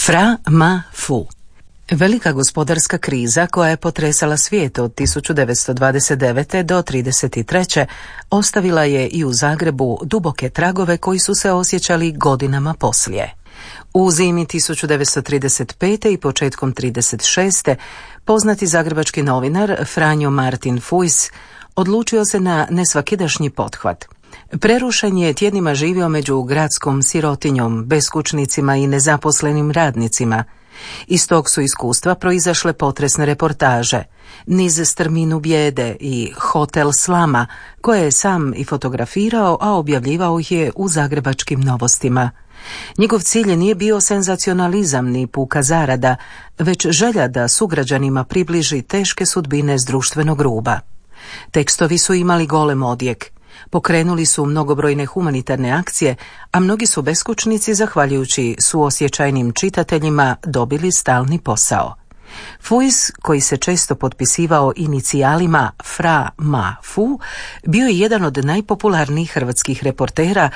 Fra Ma Fu. Velika gospodarska kriza koja je potresala svijet od 1929. do 1933. ostavila je i u Zagrebu duboke tragove koji su se osjećali godinama poslije. U zimi 1935. i početkom 1936. poznati zagrebački novinar Franjo Martin Fuis odlučio se na nesvakidašnji pothvat. Prerušen je tjednima živio među gradskom sirotinjom, beskućnicima i nezaposlenim radnicima. Iz tog su iskustva proizašle potresne reportaže, niz strminu bijede i hotel slama, koje je sam i fotografirao, a objavljivao ih je u zagrebačkim novostima. Njegov cilj nije bio senzacionalizam ni puka zarada, već želja da sugrađanima približi teške sudbine s društvenog ruba. Tekstovi su imali golem odjek. Pokrenuli su mnogobrojne humanitarne akcije, a mnogi su beskućnici, zahvaljujući suosjećajnim čitateljima, dobili stalni posao. Fuis, koji se često potpisivao inicijalima Fra Ma Fu, bio je jedan od najpopularnijih hrvatskih reportera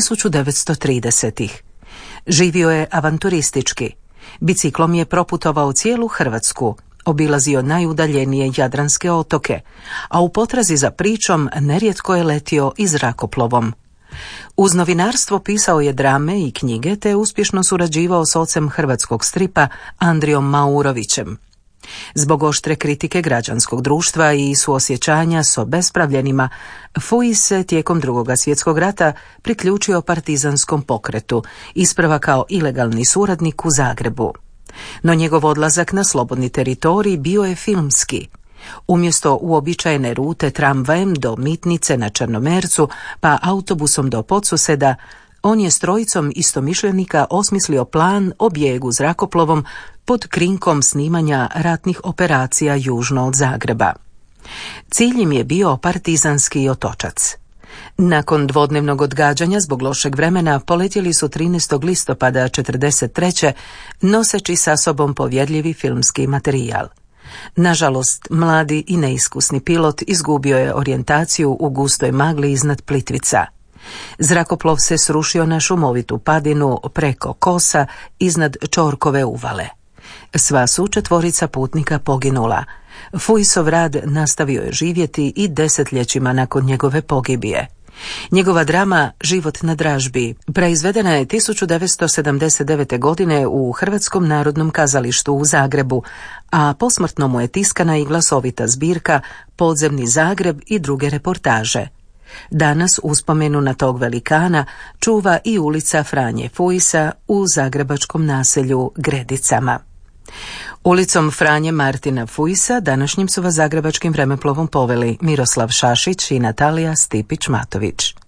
1930-ih. Živio je avanturistički. Biciklom je proputovao cijelu Hrvatsku, obilazio najudaljenije jadranske otoke, a u potrazi za pričom nerijetko je letio i zrakoplovom. Uz novinarstvo pisao je drame i knjige te uspješno surađivao s ocem hrvatskog stripa Andrijom Maurovićem. Zbog oštre kritike građanskog društva i suosjećanja s obespravljenima, Fuis se tijekom II. Svjetskog rata priključio partizanskom pokretu, isprva kao ilegalni suradnik u Zagrebu. No njegov odlazak na slobodni teritorij bio je filmski. Umjesto uobičajene rute tramvajem do Mitnice na Črnomercu pa autobusom do Podsuseda, on je s trojicom istomišljenika osmislio plan o bijegu zrakoplovom pod krinkom snimanja ratnih operacija južno od Zagreba. Cilj im je bio partizanski otočac. Nakon dvodnevnog odgađanja zbog lošeg vremena poletjeli su 13. listopada 1943. noseći sa sobom povjerljivi filmski materijal. Nažalost, mladi i neiskusni pilot izgubio je orijentaciju u gustoj magli iznad Plitvica. Zrakoplov se srušio na šumovitu padinu preko Kosa iznad Čorkove uvale. Sva su četvorica putnika poginula. Fuisov rad nastavio je živjeti i desetljećima nakon njegove pogibije. Njegova drama Život na dražbi proizvedena je 1979. godine u Hrvatskom narodnom kazalištu u Zagrebu, a posmrtno mu je tiskana i glasovita zbirka Podzemni Zagreb i druge reportaže. Danas uspomenu na tog velikana čuva i ulica Franje Fuisa u zagrebačkom naselju Gredicama. Ulicom Franje Martina Fuisa današnjim su vas zagrebačkim vremeplovom poveli Miroslav Šašić i Natalija Stipić-Matović.